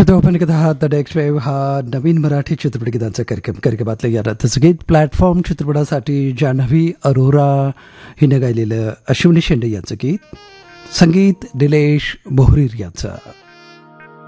श्रोता आपण ऐकत आहात द डेस्क वेव्ह हा नवीन मराठी चित्रपट गीतांचा कार्यक्रमातलं या रात्रीचं गीत प्लॅटफॉर्म चित्रपटासाठी जान्हवी अरोरा हिनं गायलेलं अश्विनी शेंडे यांचं गीत, संगीत निलेश मोहरीर यांचं.